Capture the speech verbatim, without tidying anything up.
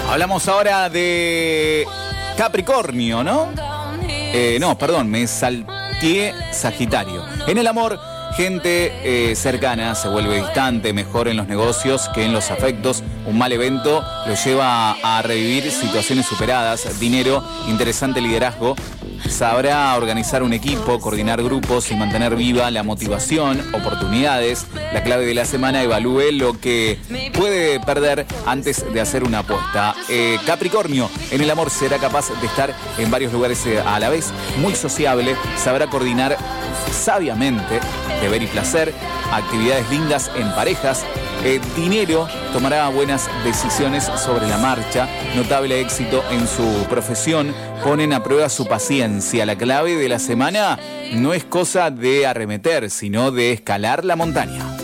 Hablamos ahora de Capricornio, ¿no? Eh, no, perdón, me salteé Sagitario. En el amor, gente eh, cercana se vuelve distante, mejor en los negocios que en los afectos. Un mal evento lo lleva a revivir situaciones superadas, dinero, interesante liderazgo. Sabrá organizar un equipo, coordinar grupos y mantener viva la motivación, oportunidades. La clave de la semana: evalúe lo que puede perder antes de hacer una apuesta. Eh, Capricornio, en el amor será capaz de estar en varios lugares a la vez, muy sociable, sabrá coordinar sabiamente deber y placer, actividades lindas en parejas. Eh, dinero, tomará buenas decisiones sobre la marcha, notable éxito en su profesión, ponen a prueba su paciencia. La clave de la semana no es cosa de arremeter, sino de escalar la montaña.